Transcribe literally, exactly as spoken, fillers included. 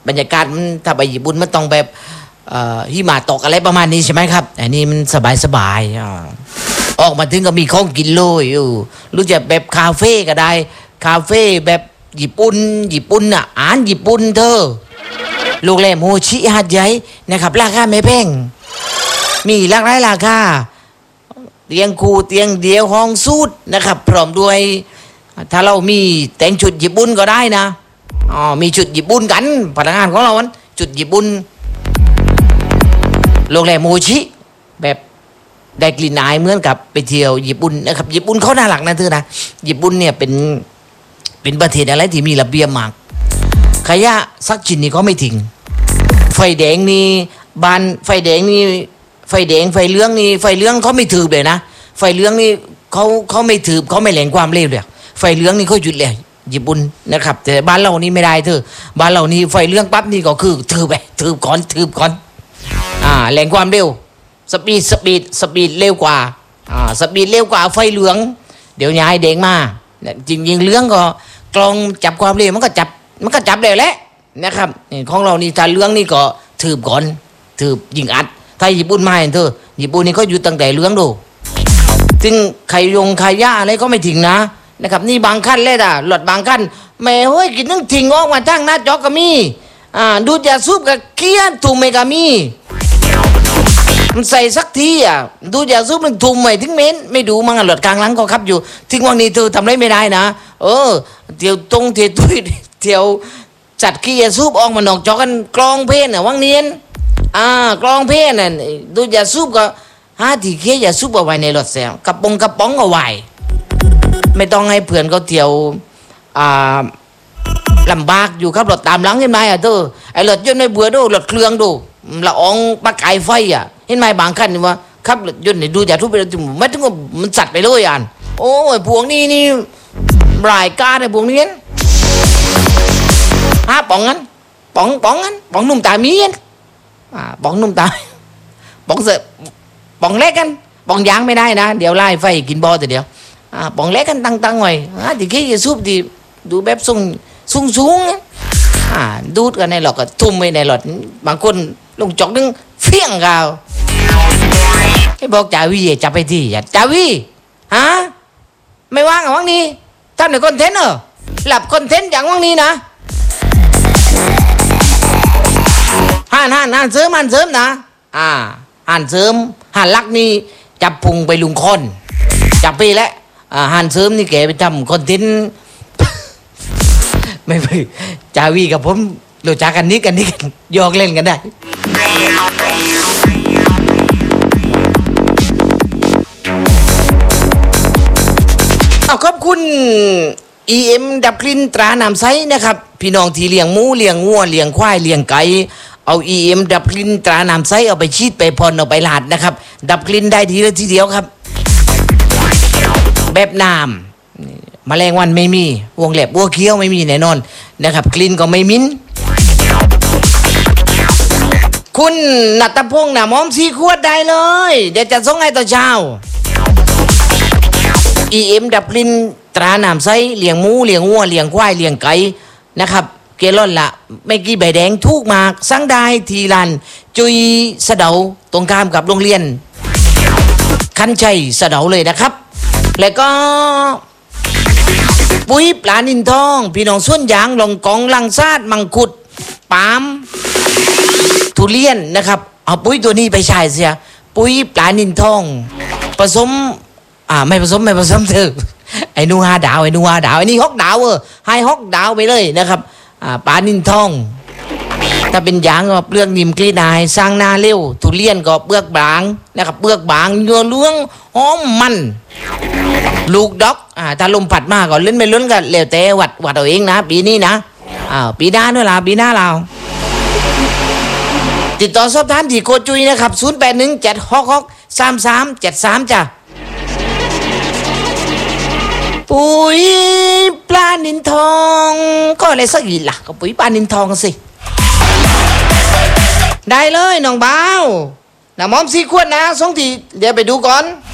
บรรยากาศมันถ้าไปญี่ปุ่นมันต้องแบบหิมะตกอะไรประมาณนี้ใช่ไหมครับอันนี้มันสบายสบายออกมาถึงก็มีของกินเลยอยู่รู้จักแบบคาเฟ่ก็ได้คาเฟ่แบบญี่ปุ่นญี่ปุ่นอ่ะอ่านญี่ปุ่นเธอโรงแรมโฮชิหาดใหญ่นะครับราคาไม่แพงมีหลากหลายราคาเตียงคู่เตียงเดียวห้องสูทนะครับพร้อมด้วยถ้าเรามีแต่งชุดญี่ปุ่นก็ได้นะอ๋อมีชุดญี่ปุ่นกันพนักงานของเราวันชุดญี่ปุ่นโรงแรมโมชิแบบได้กลิ่นอายเหมือนกับไปเที่ยวญี่ปุ่นนะครับญี่ปุ่นเขาน่ารักนะเธอนะญี่ปุ่นเนี่ยเป็นเป็นประเทศอะไรที่มีระเบียบมากขยะสักชิ้นนี่เขาไม่ทิ้งไฟแดงนี่บานไฟแดงนี่ไฟแดงไฟเหลืองนี่ไฟเหลืองเขาไม่ถือเลยนะไฟเหลืองนี่เขาเขาไม่ถือเขาไม่แหลงความเร็วเลยไฟเหลืองนี่เขาหยุดเลยญี่ปุ่นนะครับแต่บ้านเรานี่ไม่ได้เธอบ้านเรานี่ไฟเหลืองปั๊บนี่ก็คือถือไปถือก่อนถือก่อนอ่าแหลงความเร็วสปีดสปีดสปีดเร็วกว่าอ่าสปีดเร็วกว่าไฟเหลืองเดี๋ยวย้ายแดงมาจริงจริงเหลืองก็กลองจับความเร็วมันก็จับมันก็จับได้แหละนะครับของเรานี่ถ้าเหลืองนี่ก็ถือก่อนถือยิงอัดไทยญี่ปุ่นไม่เธอญี่ปุ่นนี่เขาอยู่ตั้งแต่เหลืองดูซึ่งไข่ยงไข่ย่าอะไรก็ไม่ทิ้งนะนะครับนี่บางขั้นเลยอ่ะหลอดบางขั้นแม่เฮ้ยกินนึงทิ้งออกมาทั้งหน้าจอก็มีอ่าดูจะซุปกับเกี้ยนถุงไม่ก็มีมันใส่สักทีอ่ะดูจะซุปมันถุงไม่ถึงเม้นไม่ดูมั่งหลอดกลางหลังก็ครับอยู่ทิ้งวันนี้เธอทำไรไม่ได้นะเออเที่ยวตรงเที่ยวตุ้ยเที่ยวจัดขี้ยาซุปออกมานอกจอกันกรองเพลนอ่ะวังเนียนอ่ากรองเพลนน่ะดูจะซุปก็หาที่เขี้ยาซุปเอาไว้ในรถเสียกระป๋องกระป๋องเอาไว้ไม่ต้องให้เพื่อนเขาเที่ยวอ่าลำบากอยู่ครับรถตามหลังเห็นไหมอ่ะเธอไอ้รถยนต์ไม่เบื่อดูรถเครื่องดูละอองปลาไก่ไฟอ่ะเห็นไหมบางคันนี่ว่าครับรถยนต์นี่ดูจากทุกไปแล้วไม่ถึงกับมันสัตว์ไปเลยอ่ะโอ้ยพวกนี้นี่รายการไอ้พวกนี้ฮะป๋องงั้นป๋องป๋องงั้นป๋องนุ่มตามีนอ่าป๋องนุ่มตาป๋องเสร็จป๋องเล็กกันป๋องยางไม่ได้นะเดี๋ยวไล่ไฟกินบอแต่เดี๋ยวอ่าป๋องเล็กกันตั้งตั้งไว้อ่าที่ขี้จะซุบที่ดูแบบสูงสูงสูงอ่าดูดกันในหลอดก็ทุ่มไปในหลอดบางคนลงจอกนึงเฟี้ยงกาวให้บอกจ่าวีจับไปที่อย่าจ่าวีฮะไม่ว่างเหรอวังนี้ทำในคอนเทนต์เหรอหลับคอนเทนต์อย่างวังนี้นะห่านห่านห่านเสริมห่านเสริมนะอ่าห่านเสริมห่านลักนี่จับพุงไปลุงคอนจับไปแล้วอ่าห่านเสริมนี่แกไปทำคอนเทนต์ไม่ไม่จาวีกับผมรู้จักกันนิดกันนิดกันยอกเล่นกันได้เอาขอบคุณ อี เอ็ม ดับกลิ่นตราน้ำใสนะครับพี่น้องที่เลี้ยงหมูเลี้ยงวัวเลี้ยงควายเลี้ยงไก่เอา อี เอ็ม ดับกลิ่นตราน้ำใสเอาไปฉีดไปพ่นเอาไปลาดนะครับดับกลิ่นได้ทีละทีเดียวครับแบบน้ำแมลงวันไม่มีวงแหลบวัวเคี้ยวไม่มีแน่นอนนะครับกลิ่นก็ไม่มิ้นคุณณัฐพงษ์นะมอมสี่ขวดได้เลยเดี๋ยวจะส่งให้ต่อเช้า อี เอ็ม ดับกลิ่นตราน้ำใสเลี้ยงหมูเลี้ยงวัวเลี้ยงควายเลี้ยงไก่นะครับเกลอนละไม่กี่ใบแดงทุกมากสังได้ทีลันจุยสะเดาตรงข้ามกับโรงเรียนคันชัยสะเดาเลยนะครับแล้วก็ปุ๋ยปลานินทองพี่น้องส่วนยางลองกองลังซาดมังคุดปาล์มทุเรียนนะครับเอาปุ๋ยตัวนี้ไปใช้เสียปุ๋ยปลานินทองผสมอ่าไม่ผสมไม่ผสมเถอะไอ้นูห้าดาวไอ้นูห้าดาวไอ้นี่ฮอกดาวเออให้ฮอกดาวไปเลยนะครับอ่าปลานินทองถ้าเป็นยางก็เปลือกนิ่มกรีดนายสร้างหน้าเร็วทุเรียนก็เปลือกบางนะครับเปลือกบางยัวล้วงหอมมันลูกดอกอ่าถ้าลมพัดมากก็เล่นไม่ล้นกันแล้วแต่วัดวัดเอาเองนะปีนี้นะอ่าปีหน้าด้วยล่ะปีหน้าเราติดต่อสอบถามที่โคจุยนะครับศูนย์ แปด หนึ่ง เจ็ด หก หก สาม สาม เจ็ด สามจ้ะปุ๋ยปลานินทองก็อะไรสักอย่างล่ะก็ปุ๋ยปลานินทองสิได้เลยน้องบ่าวน้ำมอมสี่ขวดนะสองทีเดี๋ยวไปดูก่อน